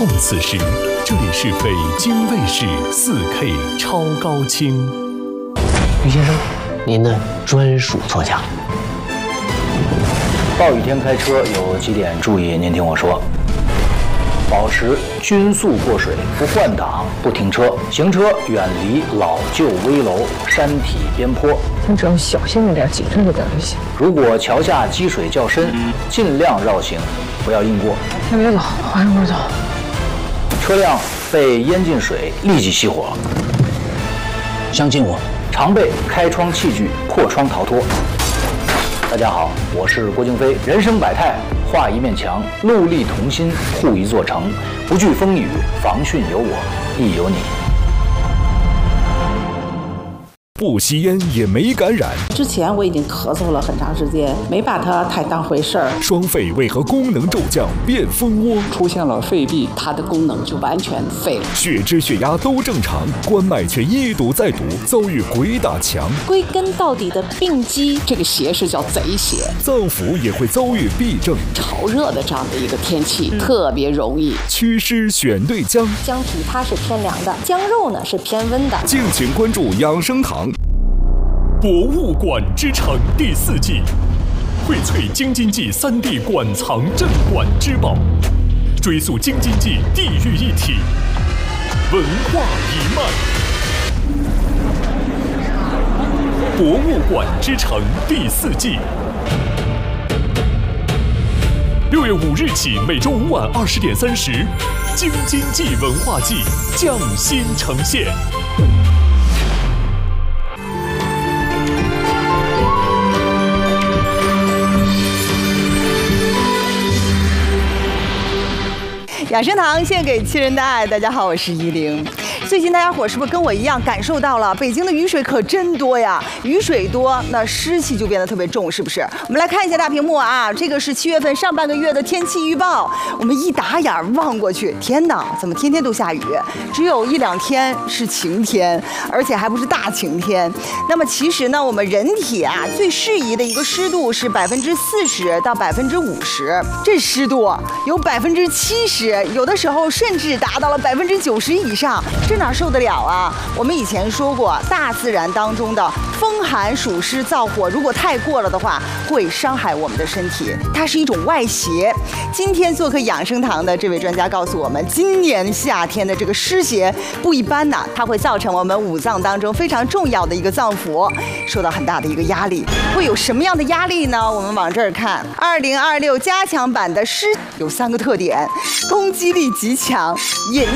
共此时，这里是北京卫视4K 超高清。 于先生，您的专属座驾。 暴雨天开车有几点注意，您听我说。保持均速过水，不换挡，不停车，行车远离老旧危楼、山体边坡。 咱只要小心着点，谨慎着点就行。 如果桥下积水较深，尽量绕行，不要硬过。 先别走，缓一会儿走。 车辆被淹进水，立即熄火。相信我，常备开窗器具，破窗逃脱。大家好，我是郭京飞。人生百态，画一面墙，戮力同心，护一座城。不惧风雨，防汛有我，亦有你。 不吸烟也没感染。 之前我已经咳嗽了很长时间，没把它太当回事儿。 双肺为何功能骤降变蜂窝？ 出现了肺壁， 它的功能就完全废了。 血脂血压都正常，关脉却一堵再堵，遭遇鬼打墙。 归根到底的病机，这个邪是叫贼邪。 脏腑也会遭遇痹症。 潮热的这样的一个天气，特别容易祛湿选对姜。 姜皮它是偏凉的，姜肉呢是偏温的。 敬请关注养生堂。博物馆之城第4季，荟萃京津冀3D 馆藏镇馆之宝，追溯京津冀地域一体文化一脉。博物馆之城第4季，6月5日起，每周5晚20点30，京津冀文化季匠心呈现。 养生堂献给亲人的爱，大家好，我是依玲。最近大家伙是不是跟我一样感受到了北京的雨水可真多呀？雨水多，那湿气就变得特别重，是不是？我们来看一下大屏幕啊，这个是7月份上半个月的天气预报。我们一打眼望过去，天哪，怎么天天都下雨？只有1、2天是晴天，而且还不是大晴天。那么其实呢，我们人体啊最适宜的一个湿度是40%到50%，这湿度有70%，有的时候甚至达到了90%以上。这哪受得了啊？我们以前说过，大自然当中的风寒暑湿燥火，如果太过了的话，会伤害我们的身体，它是一种外邪。今天做客养生堂的这位专家告诉我们，今年夏天的这个湿邪不一般呐，它会造成我们5脏当中非常重要的一个脏腑受到很大的一个压力。会有什么样的压力呢？我们往这儿看，2026加强版的湿有3个特点：攻击力极强，隐